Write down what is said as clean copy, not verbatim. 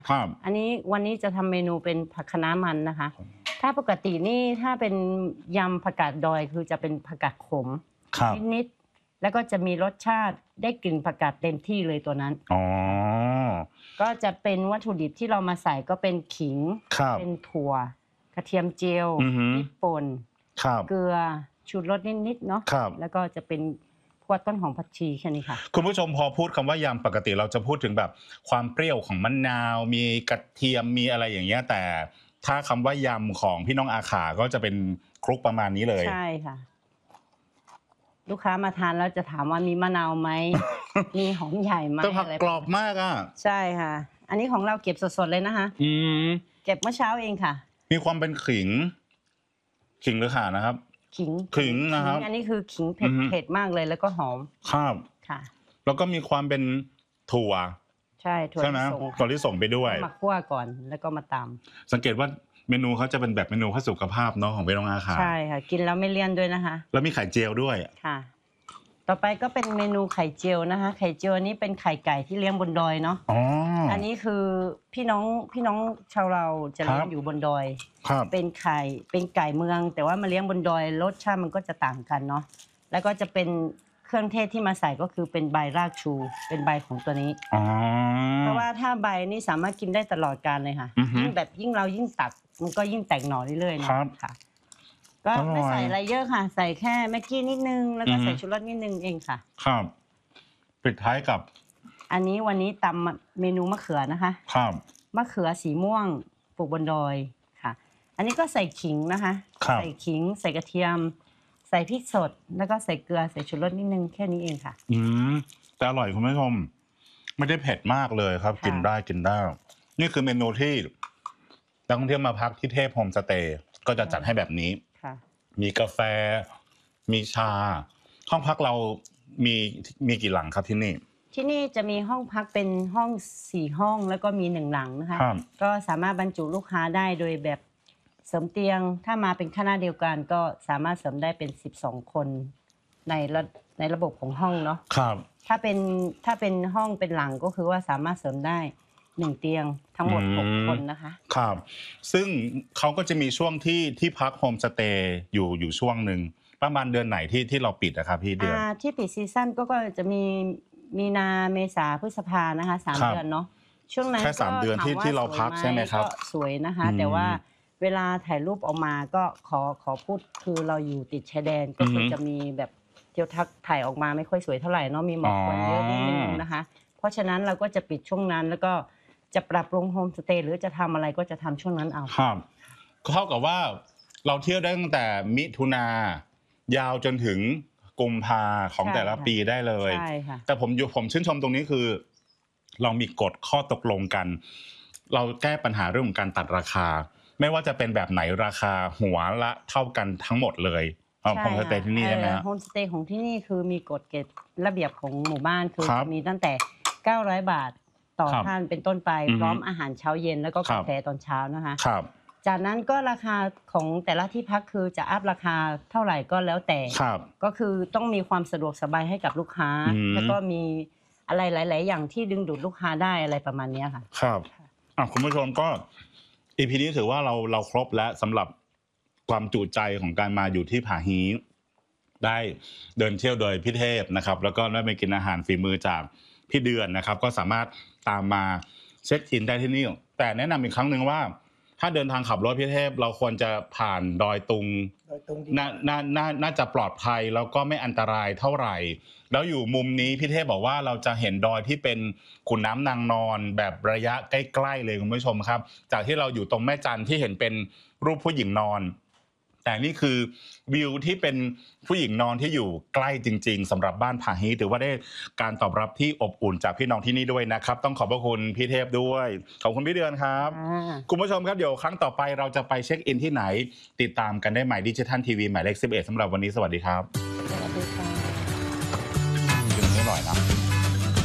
ครับอันนี้วันนี้จะทำเมนูเป็นผักคะน้ามันนะคะถ้าปกตินี่ถ้าเป็นยำผักกาดดอยคือจะเป็นผักกาดขมนิดๆแล้วก็จะมีรสชาติได้กลิ่นผักกาดเต็มที่เลยตัวนั้นอ๋อก็จะเป็นวัตถุดิบที่เรามาใส่ก็เป็นขิงเป็นถั่วกระเทียมเจียวพริกป่นเกลือชูรสนิดๆเนาะแล้วก็จะเป็นพวกต้นหอมผักชีแค่นี้ค่ะคุณผู้ชมพอพูดคำว่ายำปกติเราจะพูดถึงแบบความเปรี้ยวของมะนาวมีกระเทียมมีอะไรอย่างเงี้ยแต่ถ้าคำว่ายำของพี่น้องอาขาก็จะเป็นคลุกประมาณนี้เลยใช่ค่ะลูกค้ามาทานแล้วจะถามว่ามีมะนาวไหม มีหอมใหญ่ไหมแต่ผักกรอบมากอ่ะใช่ค่ะอันนี้ของเราเก็บสดๆเลยนะคะเก็บเมื่อเช้าเองค่ะมีความเป็นขิงหรือข่านะครับขิงนะครับอันนี้คือขิงเผ็ดมากเลยแล้วก็หอมครับค่ะแล้วก็มีความเป็นถั่วใช่ถั่วที่ส่งไปด้วยมาคั่วก่อนแล้วก็มาตำสังเกตว่าเมนูเขาจะเป็นแบบเมนูเพื่อสุขภาพเนาะของพี่น้องอาขาใช่ค่ะกินแล้วไม่เลี่ยนด้วยนะคะแล้วมีไข่เจียวด้วยค่ะต่อไปก็เป็นเมนูไข่เจียวนะคะไข่เจียวนี้เป็นไข่ไก่ที่เลี้ยงบนดอยเนาะอันนี้คือพี่น้องชาวเราจะเลี้ยงอยู่บนดอยเป็นไก่เมืองแต่ว่ามาเลี้ยงบนดอยรสชาติมันก็จะต่างกันเนาะแล้วก็จะเป็นเครื่องเทศที่มาใส่ก็คือเป็นใบรากชูเป็นใบของตัวนี้เพราะว่าถ้าใบนี่สามารถกินได้ตลอดกาลเลยค่ะยิ่งเรายิ่งตัดมันก็ยิ่งแตกหน่อเรื่อยๆนะค่ะก็ไม่ใส่อะไรเยอะค่ะใส่แค่แม็กกี้นิดนึงแล้วก็ใส่ชูรสนิดนึงเองค่ะครับปิดท้ายกับอันนี้วันนี้ตำเมนูมะเขือนะคะครับมะเขือสีม่วงปลูกบนดอยค่ะอันนี้ก็ใส่ขิงนะคะใส่ขิงใส่กระเทียมใส่พริกสดแล้วก็ใส่เกลือใส่ชูรสนิดนึงแค่นี้เองค่ะแต่อร่อยคุณผู้ชมไม่ได้เผ็ดมากเลยครับกินได้นี่คือเมนูที่นักท่องเที่ยวมาพักที่เทพโฮมสเตย์ก็จะจัดให้แบบนี้มีกาแฟมีชาห้องพักเรามีกี่หลังครับที่นี่จะมีห้องพักเป็นห้อง4ห้องแล้วก็มี1หลังนะคะก็สามารถบรรจุลูกค้าได้โดยแบบเสริมเตียงถ้ามาเป็นคณะเดียวกันก็สามารถเสริมได้เป็น12คนในระบบของห้องเนาะครับถ้าเป็นห้องเป็นหลังก็คือว่าสามารถเสริมได้1เตียงทั้งหมด6คนนะคะครับซึ่งเขาก็จะมีช่วงที่พักโฮมสเตย์อยู่ช่วงหนึ่งประมาณเดือนไหนที่เราปิดนะครับพี่เดือนที่ปิดซีซั่นก็จะมีนาเมษาพฤษภานะคะ3เดือนเนาะช่วงนั้นแค่3เดือนที่เราพักใช่ไหมครับสวยนะคะแต่ว่าเวลาถ่ายรูปออกมาก็ขอพูดคือเราอยู่ติดชายแดนก็คือจะมีแบบเที่ยวทักถ่ายออกมาไม่ค่อยสวยเท่าไหร่เนาะมีหมอกควันเยอะนิดนึงนะคะเพราะฉะนั้นเราก็จะปิดช่วงนั้นแล้วก็จะปรับปรุงโฮมสเตย์หรือจะทำอะไรก็จะทำช่วงนั้นเอาครับเท่ากับว่าเราเที่ยวได้ตั้งแต่มิถุนายาวจนถึงกุมภาของแต่ละปีได้เลยแต่ผมชื่นชมตรงนี้คือเรามีกฎข้อตกลงกันเราแก้ปัญหาเรื่องของการตัดราคาไม่ว่าจะเป็นแบบไหนราคาหัวละเท่ากันทั้งหมดเลยโฮมสเตย์ที่นี่ใช่ไหมโฮมสเตย์ของที่นี่คือมีกฎเกณฑ์ระเบียบของหมู่บ้านคือจะมีตั้งแต่900 บาทต่อท่านเป็นต้นไปพร้อมอาหารเช้าเย็นแล้วก็กาแฟตอนเช้านะคะจากนั้นก็ราคาของแต่ละที่พักคือจะอัพราคาเท่าไหร่ก็แล้วแต่ก็คือต้องมีความสะดวกสบายให้กับลูกค้าแล้วก็มีอะไรหลายๆอย่างที่ดึงดูดลูกค้าได้อะไรประมาณนี้ค่ะครับคุณผู้ชมก็ EP นี้ถือว่าเราครบแล้วสำหรับความจุใจของการมาอยู่ที่ผาฮีได้เดินเที่ยวโดยพี่เทพนะครับแล้วก็ได้ไปกินอาหารฝีมือจากพี่เดือนนะครับก็สามารถตามมาเช็คอินได้ที่นี่แต่แนะนำอีกครั้งหนึ่งว่าถ้าเดินทางขับรถพี่เทพเราควรจะผ่านดอยตุงน่าจะปลอดภัยแล้วก็ไม่อันตรายเท่าไหร่แล้วอยู่มุมนี้พี่เทพบอกว่าเราจะเห็นดอยที่เป็นขุนน้ำนางนอนแบบระยะใกล้ๆเลยคุณผู้ชมครับจากที่เราอยู่ตรงแม่จันที่เห็นเป็นรูปผู้หญิงนอนแต่นี่คือวิวที่เป็นผู้หญิงนอนที่อยู่ใกล้จริงๆสำหรับบ้านผาฮีถือว่าได้การตอบรับที่อบอุ่นจากพี่น้องที่นี่ด้วยนะครับต้องขอบพระคุณพี่เทพด้วยขอบคุณพี่เดือนครับคุณผู้ชมครับเดี๋ยวครั้งต่อไปเราจะไปเช็คอินที่ไหนติดตามกันได้ใหม่ดิจิทัลทีวีหมายเลข11สำหรับวันนี้สวัสดีครับสวัสดีค่ะ